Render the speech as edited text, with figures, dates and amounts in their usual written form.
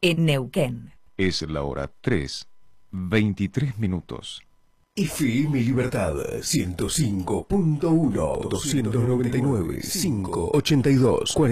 en Neuquén. Es la hora 3:23. FM Libertad 105.1 299 582